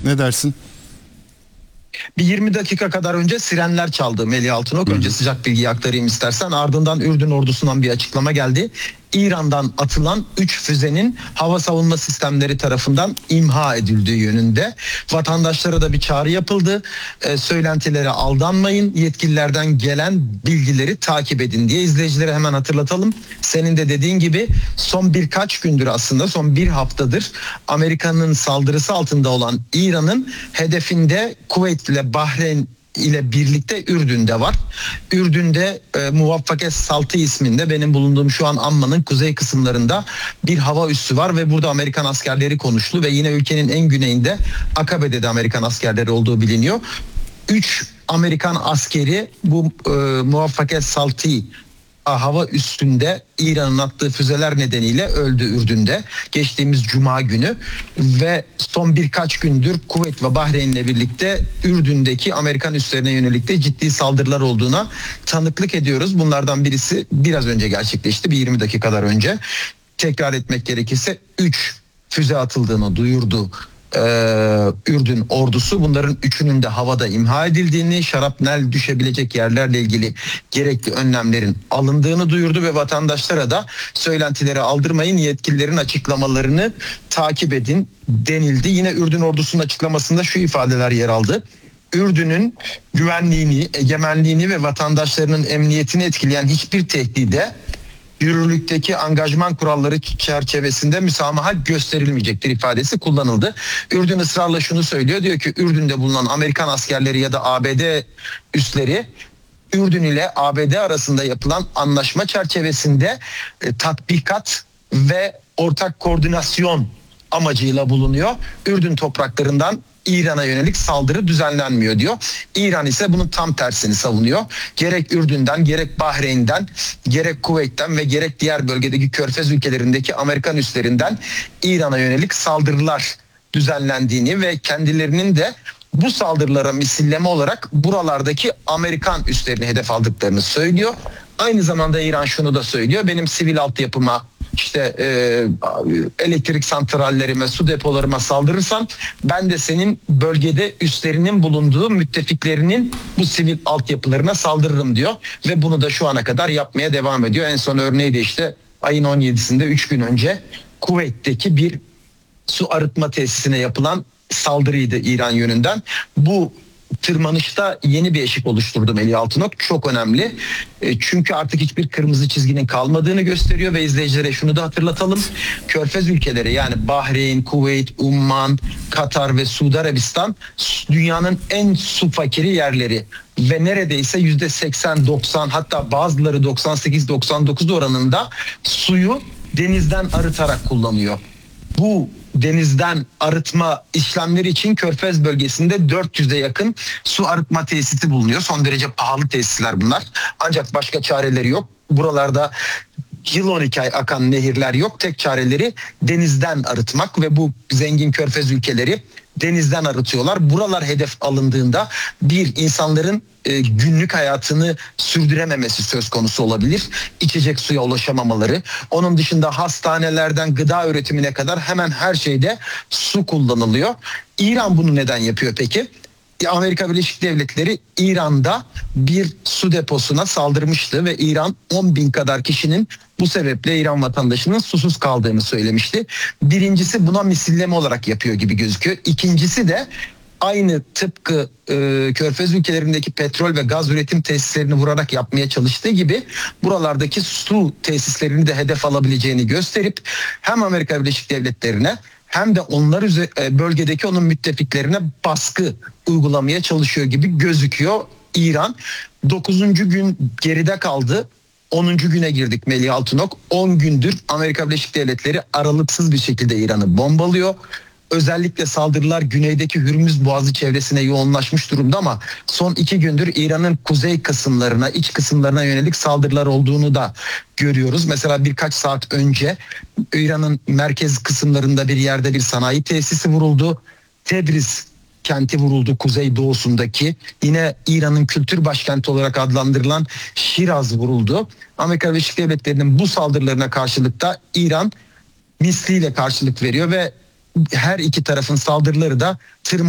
Ne dersin? Bir 20 dakika kadar önce sirenler çaldı Melih Altınok. Önce sıcak bilgiyi aktarayım istersen. Ardından Ürdün ordusundan bir açıklama geldi. İran'dan atılan 3 füzenin hava savunma sistemleri tarafından imha edildiği yönünde. Vatandaşlara da bir çağrı yapıldı. Söylentilere aldanmayın. Yetkililerden gelen bilgileri takip edin diye izleyicilere hemen hatırlatalım. Senin de dediğin gibi son birkaç gündür, aslında son bir haftadır Amerika'nın saldırısı altında olan İran'ın hedefinde Kuveyt ile Bahreyn ile birlikte Ürdün'de var. Ürdün'de Muvaffaket Saltı isminde, benim bulunduğum şu an Amman'ın kuzey kısımlarında bir hava üssü var ve burada Amerikan askerleri konuşlu ve yine ülkenin en güneyinde Akabe'de de Amerikan askerleri olduğu biliniyor. 3 Amerikan askeri bu Muvaffaket Saltı hava üstünde İran'ın attığı füzeler nedeniyle öldü Ürdün'de geçtiğimiz Cuma günü ve son birkaç gündür Kuveyt ve Bahreyn'le birlikte Ürdün'deki Amerikan üslerine yönelik de ciddi saldırılar olduğuna tanıklık ediyoruz. Bunlardan birisi biraz önce gerçekleşti, bir 20 dakikalar önce. Tekrar etmek gerekirse 3 füze atıldığını duyurdu Ürdün ordusu. Bunların 3'ünün de havada imha edildiğini, şarapnel düşebilecek yerlerle ilgili gerekli önlemlerin alındığını duyurdu ve vatandaşlara da söylentileri aldırmayın, yetkililerin açıklamalarını takip edin denildi. Yine Ürdün ordusunun açıklamasında şu ifadeler yer aldı: Ürdün'ün güvenliğini, egemenliğini ve vatandaşlarının emniyetini etkileyen hiçbir tehdide yürürlükteki angajman kuralları çerçevesinde müsamaha gösterilmeyecektir ifadesi kullanıldı. Ürdün ısrarla şunu söylüyor, diyor ki Ürdün'de bulunan Amerikan askerleri ya da ABD üsleri Ürdün ile ABD arasında yapılan anlaşma çerçevesinde tatbikat ve ortak koordinasyon amacıyla bulunuyor. Ürdün topraklarından İran'a yönelik saldırı düzenlenmiyor diyor. İran ise bunun tam tersini savunuyor. Gerek Ürdün'den, gerek Bahreyn'den, gerek Kuveyt'ten ve gerek diğer bölgedeki Körfez ülkelerindeki Amerikan üslerinden İran'a yönelik saldırılar düzenlendiğini ve kendilerinin de bu saldırılara misilleme olarak buralardaki Amerikan üslerini hedef aldıklarını söylüyor. Aynı zamanda İran şunu da söylüyor: benim sivil altyapıma, işte elektrik santrallerime, su depolarıma saldırırsan ben de senin bölgede üslerinin bulunduğu müttefiklerinin bu sivil altyapılarına saldırırım diyor ve bunu da şu ana kadar yapmaya devam ediyor. En son örneği de işte ayın 17'sinde 3 gün önce Kuveyt'teki bir su arıtma tesisine yapılan saldırıydı İran yönünden. Bu tırmanışta yeni bir eşik oluşturdu Melih Altınok. Çok önemli. Çünkü artık hiçbir kırmızı çizginin kalmadığını gösteriyor ve izleyicilere şunu da hatırlatalım: Körfez ülkeleri, yani Bahreyn, Kuveyt, Umman, Katar ve Suudi Arabistan dünyanın en su fakiri yerleri ve neredeyse %80-90, hatta bazıları 98-99 oranında suyu denizden arıtarak kullanıyor. Bu denizden arıtma işlemleri için Körfez bölgesinde 400'e yakın su arıtma tesisi bulunuyor. Son derece pahalı tesisler bunlar. Ancak başka çareleri yok. Buralarda yıl 12 ay akan nehirler yok. Tek çareleri denizden arıtmak ve bu zengin Körfez ülkeleri denizden arıtıyorlar. Buralar hedef alındığında bir, insanların günlük hayatını sürdürememesi söz konusu olabilir. İçecek suya ulaşamamaları. Onun dışında hastanelerden gıda üretimine kadar hemen her şeyde su kullanılıyor. İran bunu neden yapıyor peki? Amerika Birleşik Devletleri İran'da bir su deposuna saldırmıştı ve İran 10.000 kadar kişinin bu sebeple, İran vatandaşının susuz kaldığını söylemişti. Birincisi buna misilleme olarak yapıyor gibi gözüküyor. İkincisi de aynı tıpkı Körfez ülkelerindeki petrol ve gaz üretim tesislerini vurarak yapmaya çalıştığı gibi buralardaki su tesislerini de hedef alabileceğini gösterip hem Amerika Birleşik Devletleri'ne hem de onlar bölgedeki onun müttefiklerine baskı uygulamaya çalışıyor gibi gözüküyor İran. 9. gün geride kaldı. 10. güne girdik Melih Altınok. 10 gündür Amerika Birleşik Devletleri aralıksız bir şekilde İran'ı bombalıyor. Özellikle saldırılar güneydeki Hürmüz Boğazı çevresine yoğunlaşmış durumda ama son 2 gündür İran'ın kuzey kısımlarına, iç kısımlarına yönelik saldırılar olduğunu da görüyoruz. Mesela birkaç saat önce İran'ın merkez kısımlarında bir yerde bir sanayi tesisi vuruldu. Tebriz kenti vuruldu, kuzey doğusundaki. Yine İran'ın kültür başkenti olarak adlandırılan Şiraz vuruldu. Amerika Birleşik Devletleri'nin bu saldırılarına karşılık da İran misliyle karşılık veriyor ve her iki tarafın saldırıları da